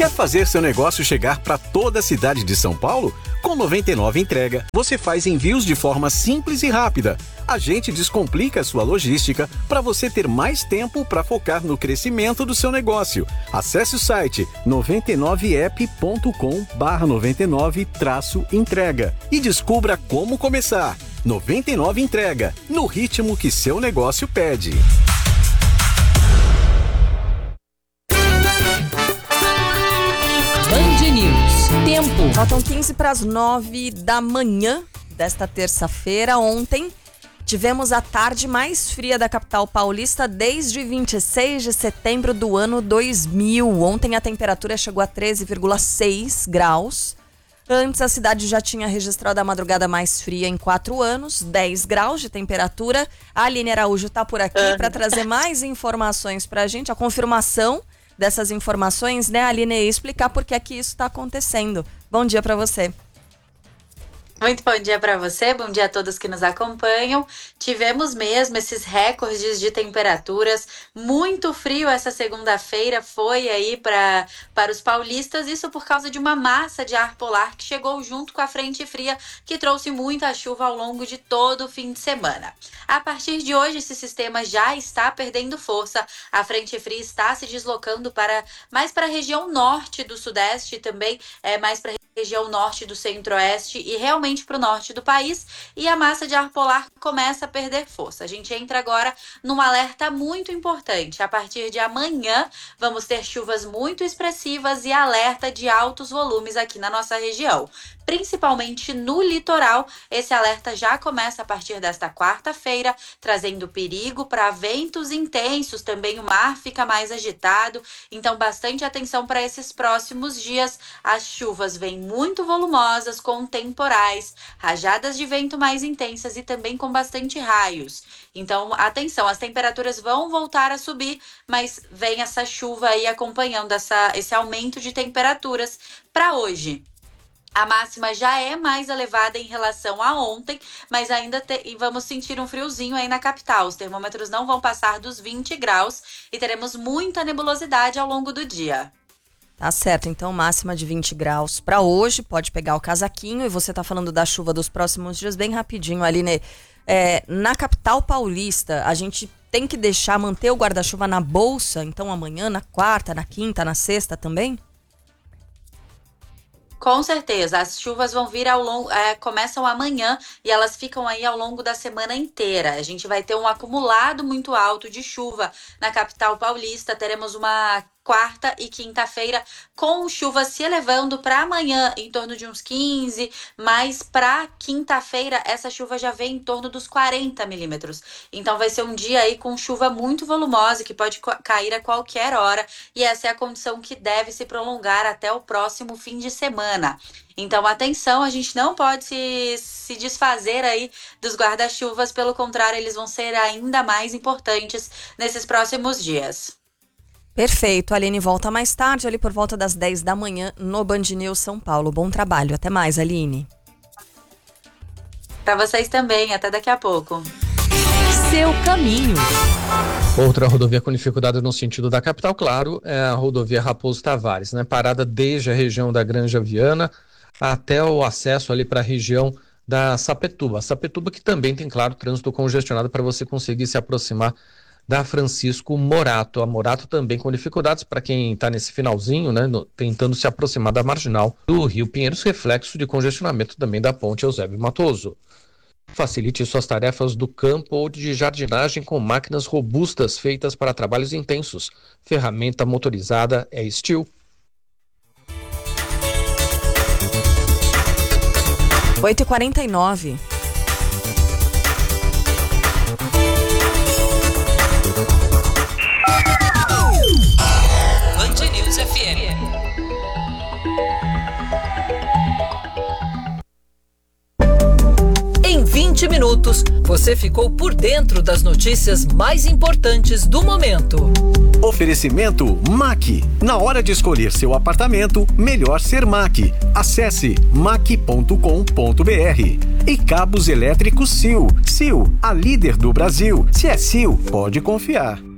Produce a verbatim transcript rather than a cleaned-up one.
Quer fazer seu negócio chegar para toda a cidade de São Paulo? Com noventa e nove Entrega, você faz envios de forma simples e rápida. A gente descomplica a sua logística para você ter mais tempo para focar no crescimento do seu negócio. Acesse o site noventa e nove app ponto com barra noventa e nove entrega e descubra como começar. noventa e nove Entrega, no ritmo que seu negócio pede. Band News. Tempo. Faltam quinze para as nove da manhã desta terça-feira. Ontem tivemos a tarde mais fria da capital paulista desde vinte e seis de setembro do ano dois mil. Ontem a temperatura chegou a treze vírgula seis graus. Antes a cidade já tinha registrado a madrugada mais fria em quatro anos, dez graus de temperatura. A Aline Araújo está por aqui para trazer mais informações para a gente, a confirmação dessas informações, né, Aline, e explicar por que é que isso está acontecendo. Bom dia para você. Muito bom dia para você, bom dia a todos que nos acompanham. Tivemos mesmo esses recordes de temperaturas, muito frio essa segunda-feira foi aí pra, para os paulistas, isso por causa de uma massa de ar polar que chegou junto com a frente fria, que trouxe muita chuva ao longo de todo o fim de semana. A partir de hoje, esse sistema já está perdendo força, a frente fria está se deslocando para, mais para a região norte do sudeste, também é, mais para a região norte do centro-oeste e realmente para o norte do país, e a massa de ar polar começa a perder força. A gente entra agora num alerta muito importante. A partir de amanhã vamos ter chuvas muito expressivas e alerta de altos volumes aqui na nossa região. Principalmente no litoral, esse alerta já começa a partir desta quarta-feira, trazendo perigo para ventos intensos, também o mar fica mais agitado, então bastante atenção para esses próximos dias. As chuvas vêm muito volumosas, com temporais, rajadas de vento mais intensas e também com bastante raios. Então, atenção, as temperaturas vão voltar a subir, mas vem essa chuva aí acompanhando essa, esse aumento de temperaturas para hoje. A máxima já é mais elevada em relação a ontem, mas ainda te, vamos sentir um friozinho aí na capital. Os termômetros não vão passar dos vinte graus e teremos muita nebulosidade ao longo do dia. Tá certo, então máxima de vinte graus para hoje, pode pegar o casaquinho. E você tá falando da chuva dos próximos dias, bem rapidinho, Aline. É, na capital paulista, a gente tem que deixar, manter o guarda-chuva na bolsa, então amanhã, na quarta, na quinta, na sexta também? Com certeza, as chuvas vão vir ao longo, é, começam amanhã e elas ficam aí ao longo da semana inteira. A gente vai ter um acumulado muito alto de chuva na capital paulista, teremos uma quarta e quinta-feira com chuva se elevando para amanhã em torno de uns quinze, mas para quinta-feira essa chuva já vem em torno dos quarenta milímetros. Então vai ser um dia aí com chuva muito volumosa que pode cair a qualquer hora, e essa é a condição que deve se prolongar até o próximo fim de semana. Então, atenção, a gente não pode se, se desfazer aí dos guarda-chuvas, pelo contrário, eles vão ser ainda mais importantes nesses próximos dias. Perfeito, a Aline volta mais tarde, ali por volta das dez da manhã, no Band News São Paulo. Bom trabalho, até mais, Aline. Para vocês também, até daqui a pouco. Seu caminho. Outra rodovia com dificuldade no sentido da capital, claro, é a rodovia Raposo Tavares, né? Parada desde a região da Granja Viana até o acesso ali para a região da Sapetúbal. Sapetúbal que também tem, claro, trânsito congestionado para você conseguir se aproximar da Francisco Morato. A Morato também com dificuldades para quem está nesse finalzinho, né, no, tentando se aproximar da marginal do Rio Pinheiros, reflexo de congestionamento também da ponte Eusébio Matoso. Facilite suas tarefas do campo ou de jardinagem com máquinas robustas feitas para trabalhos intensos. Ferramenta motorizada é Steel. oito e quarenta e nove. Band News F M. Em vinte minutos, você ficou por dentro das notícias mais importantes do momento. Oferecimento Mac. Na hora de escolher seu apartamento, melhor ser Mac. Acesse mac ponto com ponto b r. E cabos elétricos Sil. Sil, a líder do Brasil. Se é Sil, pode confiar.